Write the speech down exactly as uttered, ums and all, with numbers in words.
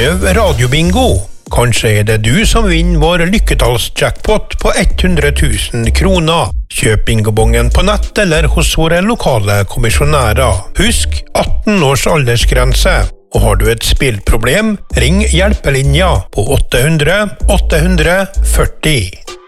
Prøv radiobingo. Kanskje er det du som vinner vår lykketallsjackpot på hundre tusen kroner. Kjøp bingobongen på nett eller hos våre lokale kommisjonærer. Husk atten års aldersgrense. Og har du et spillproblem, ring hjelpelinja på åtte hundre åtte hundre førti.